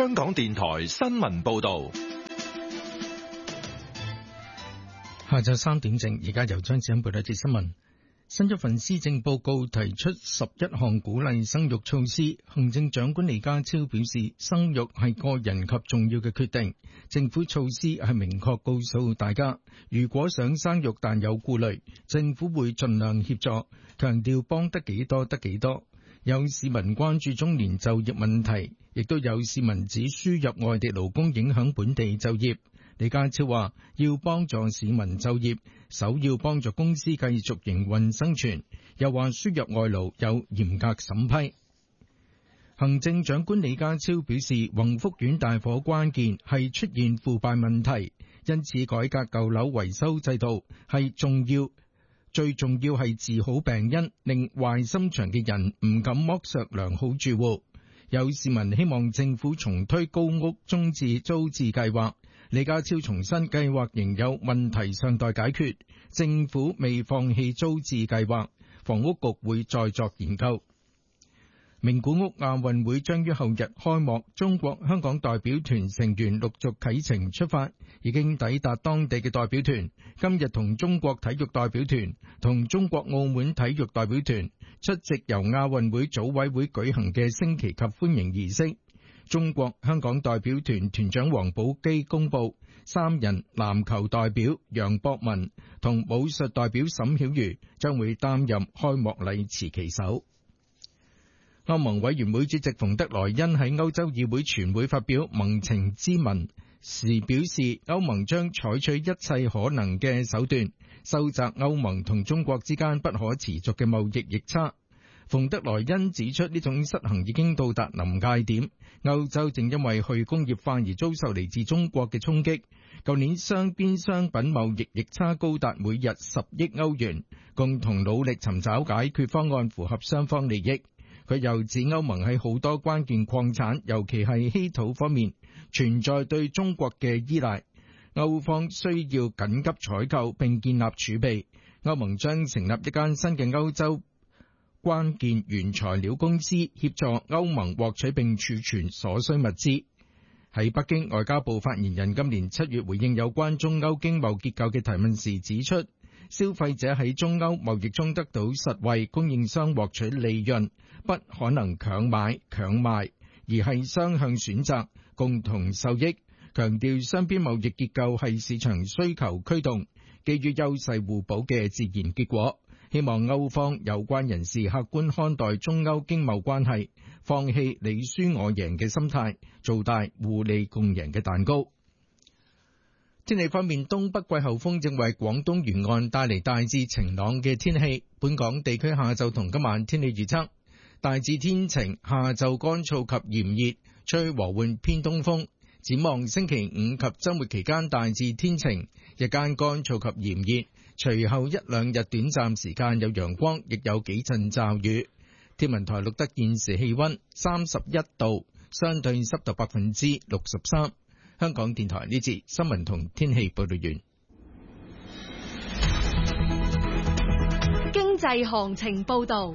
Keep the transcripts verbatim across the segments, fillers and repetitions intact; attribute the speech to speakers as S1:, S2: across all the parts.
S1: 香港電台新聞報道。
S2: 下晝三點正，而家由張子欣報道一節新聞。新一份施政報告提出十一項鼓勵生育措施。行政長官李家超表示，生育係個人及重要嘅決定。政府措施係明確告訴大家，如果想生育但有顧慮，政府會盡量協助，強調幫得幾多得幾多。有市民關注中年就業問題，亦都有市民指輸入外地勞工影響本地就業。李家超話要幫助市民就業，首要幫助公司繼續營運生存。又話輸入外勞有嚴格審批。行政長官李家超表示，宏福苑大火關鍵係出現腐敗問題，因此改革舊樓維修制度係重要，最重要係治好病因，令壞心腸嘅人唔敢剝削良好住戶。有市民希望政府重推高屋中置租置計劃。李家超重申計劃仍有問題尚待解決，政府未放棄租置計劃，房屋局會再作研究。名古屋亞運會將於後日開幕，中國香港代表團成員陸續啟程出發，已經抵達當地嘅代表團今日同中國體育代表團同中國澳門體育代表團出席由亞運會組委會舉行嘅升旗及歡迎儀式。中國香港代表團團長王寶基公布，三人籃球代表楊博文同武術代表沈曉瑜將會擔任開幕禮持旗手。歐盟委員會主席馮德萊恩喺歐洲議會全會發表盟情咨文時表示，歐盟將採取一切可能嘅手段，收窄歐盟同中國之間不可持續嘅貿易逆差。馮德萊恩指出，呢種失衡已經到達臨界點，歐洲正因為去工業化而遭受嚟自中國嘅衝擊。舊年雙邊商品貿易逆差高達每日十億歐元，共同努力尋找解決方案，符合雙方利益。佢又指歐盟喺好多關鍵礦產，尤其係稀土方面，存在對中國嘅依賴，歐方需要緊急採購並建立儲備。歐盟將成立一間新嘅歐洲關鍵原材料公司，協助歐盟獲取並儲存所需物資。喺北京，外交部發言人今年七月回應有關中歐經貿結構嘅提問時指出，消費者喺中歐貿易中得到實惠，供應商獲取利潤，不可能強買強賣，而係雙向選擇，共同受益。強調雙邊貿易結構係市場需求驅動，基於優勢互補嘅自然結果。希望歐方有關人士客觀看待中歐經貿關係，放棄你輸我贏嘅心態，做大互利共贏嘅蛋糕。天氣方面，東北季候風正為廣東沿岸帶嚟大致晴朗嘅天氣。本港地區下晝同今晚天氣預測大致天晴，下晝乾燥及炎熱，吹和緩偏東風。展望星期五及周末期間大致天晴，日間乾燥及炎熱，隨後一兩日短暫時間有陽光，亦有幾陣驟雨。天文台錄得現時氣溫三十一度，相對濕度百分之六十三。香港電台呢節新聞同天氣報道完。
S3: 經濟行情報道。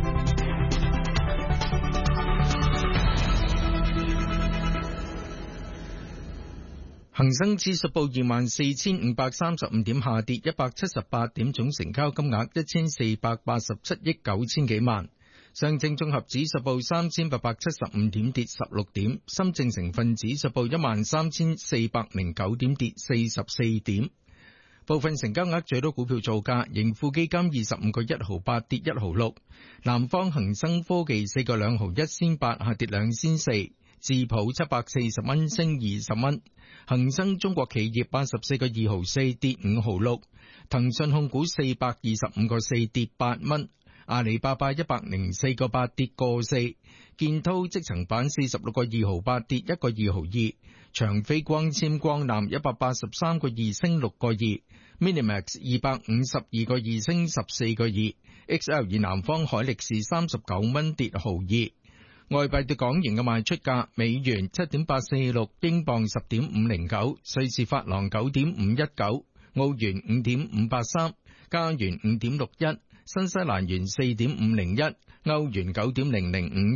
S2: 恒生指數報二萬四千五百三十五點，下跌一百七十八點，總成交金額一千四百八十七億九千幾萬。上證綜合指數報三千八百七十五點，跌十六點。深證成分指數報一萬三千四百零九點，跌四十四點。部分成交額最多股票造價，盈富基金二十五個一毫八，跌一毫六。南方恒生科技四個兩毫一仙八，下跌兩仙四。智普七百四十蚊，升二十蚊。恒生中國企業八十四個二毫四，跌五毫六。騰訊控股四百二十五個四，跌八蚊。阿里巴巴一百零四個八，跌個四。建滔積層板四十六個二毫八，跌一個二毫二。長飛光纖光纜一百八十三個二，升六個二。Minimax 二百五十二個二，升十四個二。X L 二南方海力士三十九蚊，跌毫二。外幣對港元嘅賣出價：美元七點八四六，英鎊十點五零九，瑞士法郎九點五一九，澳元五點五八三，加元五點六一，新西蘭元四點五零一，歐元九點零零五一，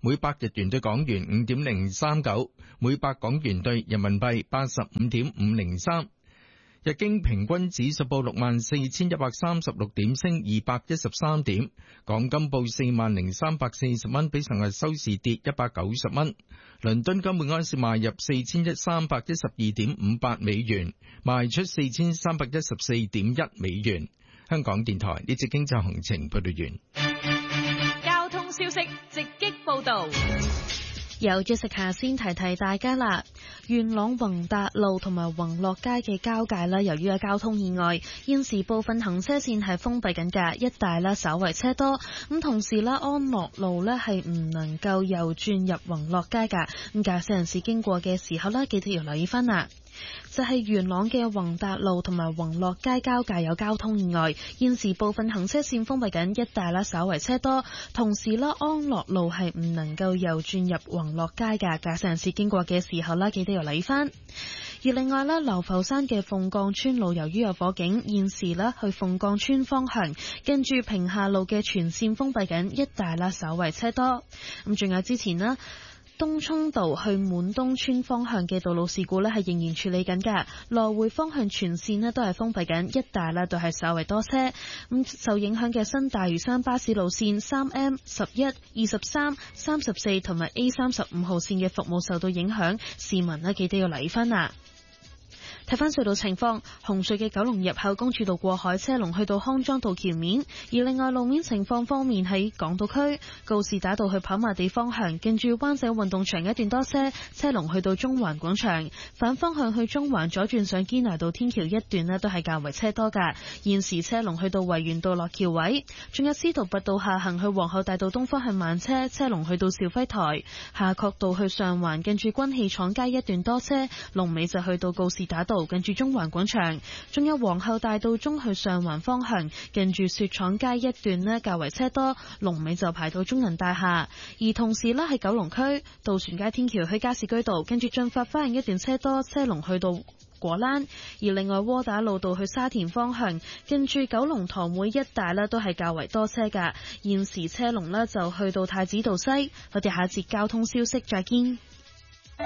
S2: 每百日元對港元五點零三九，每百港元對人民幣八十五點五零三。日經平均指數報六萬四千一百三十六點，升二百一十三點。港金報四萬零三百四十蚊，比上日收市跌一百九十蚊。倫敦金每安士賣入四千三百一十二點五八美元，賣出四千三百一十四點一美元。香港電台呢節經濟行情報道完。
S3: 交通消息直擊報道。
S4: 有咗食下先提提大家啦，元朗宏達路同埋宏樂街嘅交界啦，由於有交通意外，現時部分行車線係封閉緊㗎，一帶啦稍為車多。咁同時啦，安樂路呢係唔能夠右轉入宏樂街㗎，咁駕駛人士經過嘅時候啦，記得要留意翻啦。就係元朗嘅宏達路同埋宏樂街交界有交通意外，現時部分行車線封閉緊，一帶啦稍為車多。同時啦，安樂路係唔能夠右轉入宏樂街㗎，駕駛人士經過嘅時候啦，記得要留意翻。而另外啦，流浮山嘅鳳崗村路由於有火警，現時啦去鳳崗村方向，跟住平下路嘅全線封閉緊，一帶啦稍為車多。咁仲有之前啦，東涌道去滿東村方向嘅道路事故呢係仍然處理緊㗎，來回方向全線呢都係封閉緊，一帶呢都係稍為多車。咁受影響嘅新大嶼山巴士路線三 M、十一、二十三、三十四同埋 A 三十五號線嘅服務受到影響，市民呢記得要留意返啦。睇翻隧道情況，紅隧嘅九龍入口公主道過海車龍去到康莊道橋面，而另外路面情況方面喺港島區告士打道去跑馬地方向，近住灣仔運動場一段多車，車龍去到中環廣場，反方向去中環左轉上堅拿道天橋一段呢都係較為車多噶，現時車龍去到維園道落橋位，仲有司徒拔道下行去皇后大道東方向慢車，車龍去到肇輝台，夏慤道去上環近住軍器廠街一段多車，龍尾就去到告士打道近住中環廣場，仲有皇后大道中去上環方向，近住雪廠街一段呢較為車多，龍尾就排到中銀大廈。而同時呢喺九龍區渡船街天橋去加士居道，近住駿發花園一段車多，車龍去到果欄。而另外窩打老道去沙田方向，近住九龍塘會一帶呢都係較為多車㗎，現時車龍呢就去到太子道西。我哋下節交通消息再見。